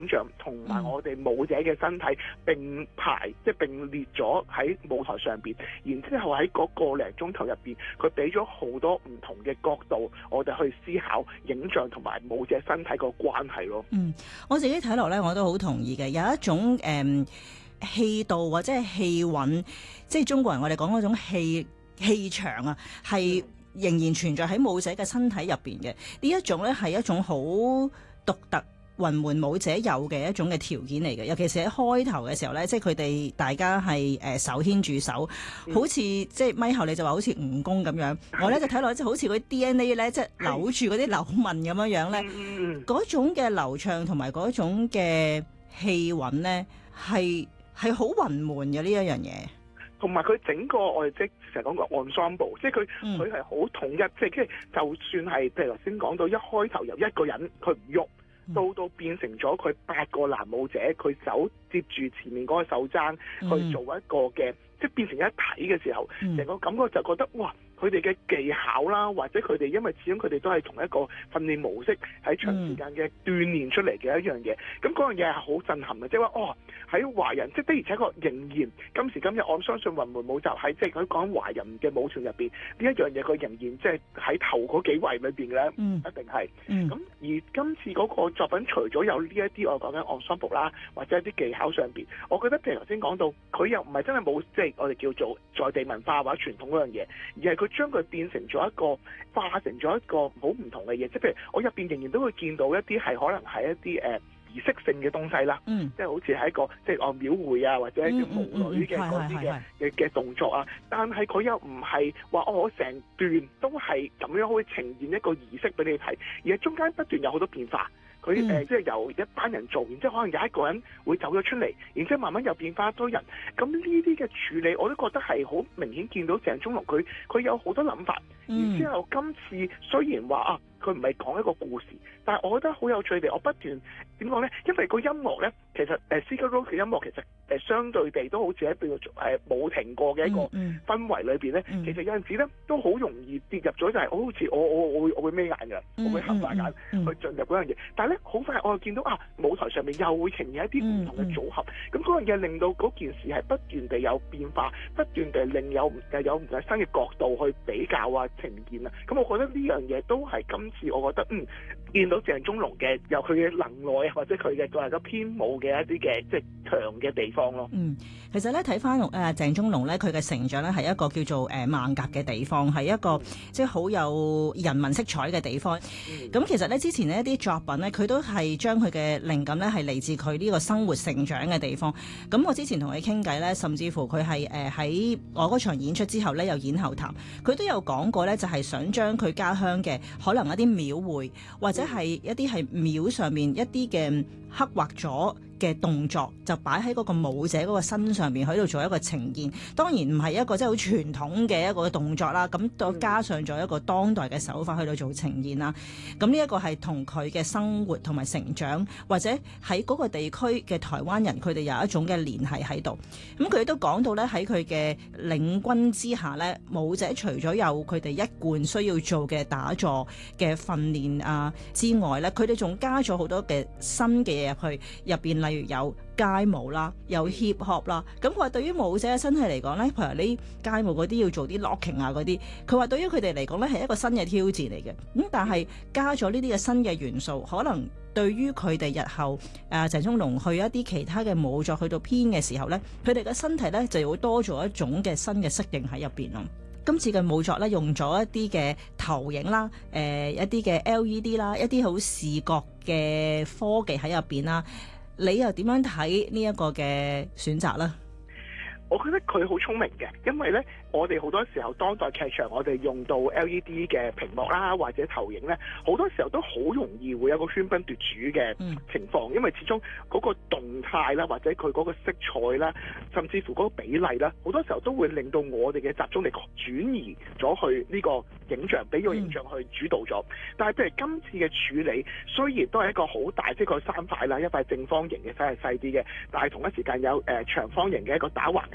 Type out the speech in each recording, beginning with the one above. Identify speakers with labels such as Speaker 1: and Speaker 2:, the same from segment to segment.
Speaker 1: 影像同埋我哋舞者嘅身體並排，即係並列咗喺舞台上邊，然之後喺嗰個零鐘頭入邊，佢俾咗好多唔同嘅角度，我哋去思考影像同埋舞者身體個關係咯。
Speaker 2: 我自己睇落咧，我都好同意嘅，有一種氣度或者係氣韻，即係中國人我哋講嗰種氣場啊，係仍然存在喺舞者嘅身體入邊嘅。呢一種咧係一種好獨特雲門舞者有嘅一種嘅條件嚟嘅，尤其是喺開頭嘅時候咧，即係佢哋大家係手牽住手，好似即係咪後你就話好似蜈蚣咁樣，我咧就睇落即係好似嗰啲 DNA 咧，即係扭住嗰啲扭紋咁樣樣咧，嗰種嘅流暢同埋嗰種嘅氣韻咧，係好雲門嘅呢一樣嘢。
Speaker 1: 同埋佢整個我哋即成日講個 ensemble， 即係佢係好統一，即係就算係譬如頭先講到一開頭由一個人佢唔喐。到變成咗佢8個男舞者，佢手接住前面嗰個手踭去做一個嘅，即係變成一體嘅時候，成個感覺就覺得哇！佢哋嘅技巧啦，或者佢哋因為始終佢哋都係同一個訓練模式喺長時間嘅鍛鍊出嚟嘅一樣嘢，咁嗰樣嘢係好震撼嘅，即係話喺華人，即係的而且確仍然今時今日，我相信雲門舞集喺即係佢講華人嘅舞團入邊呢一樣嘢，佢仍然即係喺頭嗰幾位裏邊咧，一定係。咁而今次嗰個作品除咗有呢一啲我講緊 ensemble 啦，或者一啲技巧上邊，我覺得譬如頭先講到，佢又唔係真係冇即係我哋叫做在地文化或者傳統嗰樣嘢，而係佢將佢變成咗一個化成咗一個好唔同嘅嘢，即係譬如我入邊仍然都會見到一啲係可能係一啲儀式性嘅東西啦，即係好似係一個即係廟會啊，或者一啲舞女嘅嗰啲嘅動作啊，但係佢又唔係話我成段都係咁樣去呈現一個儀式俾你睇，而係中間不斷有好多變化。佢即係由一班人做，然之後可能有一個人會走咗出嚟，然之後慢慢又變翻多人。咁呢啲嘅處理，我都覺得係好明顯見到鄭中龍佢有好多諗法。然之後今次雖然話佢唔係講一個故事，但係我覺得好有趣地，我不斷點講咧？因為個音樂咧，其實Sigur Rós 嘅音樂其實相對地都好似喺邊度冇停過嘅一個氛圍裏邊咧，其實有陣時咧都好容易跌入咗，就係好似我會眯眼㗎，我會合埋眼去進入嗰樣嘢。但係咧好快我又見到舞台上面又會呈現一啲唔同嘅組合，咁嗰樣嘢令到嗰件事係不斷地有變化，不斷地令有唔同嘅新嘅角度去比較啊呈現啊。咁我覺得呢樣嘢都係今次我覺得見到鄭中龍嘅有佢嘅能耐或者佢嘅個編舞嘅一啲嘅即係強嘅地方咯。
Speaker 2: 其實咧睇翻鄭中龍咧，佢嘅成長咧係一個叫做孟甲嘅地方，係一個即係好有人文色彩嘅地方。咁其實咧之前呢一啲作品咧，佢都係將佢嘅靈感咧係嚟自佢呢個生活成長嘅地方。咁我之前同佢傾偈咧，甚至乎佢係喺我嗰場演出之後咧，有演後談，佢都有講過咧，就係想將佢家鄉嘅可能一啲廟會或者係一啲係廟上面一啲嘅刻畫咗嘅動作，就擺喺嗰個舞者嗰個身上面喺度做一個呈現。當然唔係一個即係好傳統嘅一個動作啦，咁再加上咗一個當代嘅手法去到做呈現啦。咁呢一個係同佢嘅生活同埋成長，或者喺嗰個地區嘅台灣人，佢哋有一種嘅聯繫喺度。咁佢都講到咧，喺佢嘅領軍之下咧，舞者除咗有佢哋一貫需要做嘅打坐嘅訓練之外咧，佢哋仲加咗好多嘅新嘅嘢入去入邊，例如有街舞啦，有 hip hop 啦。咁佢話對於舞者嘅身體嚟講咧，譬如你街舞嗰啲要做啲 locking 嗰啲，佢話對於佢哋嚟講咧係一個新嘅挑戰嚟嘅。咁但係加咗呢啲嘅新嘅元素，可能對於佢哋日後鄭中龍去一啲其他嘅舞作去到編嘅時候咧，佢哋嘅身體咧就會多咗一種嘅新嘅適應喺入邊咯。今次嘅舞作咧用咗一啲嘅投影啦，一啲嘅 LED 啦，一啲好視覺嘅科技喺入邊啦。你又點樣睇呢一個嘅選擇呢？
Speaker 1: 我覺得佢好聰明嘅，因為咧，我哋好多時候當代劇場，我哋用到 LED 嘅屏幕啦，或者投影咧，好多時候都好容易會有個喧賓奪主嘅情況，因為始終嗰個動態啦，或者佢嗰個色彩啦，甚至乎嗰個比例啦，好多時候都會令到我哋嘅集中力轉移咗去呢個影像，俾個影像去主導咗。但係譬如今次嘅處理，雖然都係一個好大，即係個3塊啦，一塊正方形嘅，細係細啲嘅，但係同一時間有長方形嘅一個打橫嘅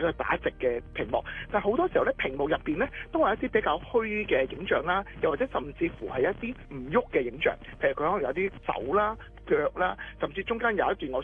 Speaker 1: 個打直嘅屏幕。但係好多時候咧，屏幕入邊咧都係一啲比較虛嘅影像啦，又或者甚至乎係一啲唔喐嘅影像，譬如佢可能有啲手啦、腳啦，甚至中間有一段我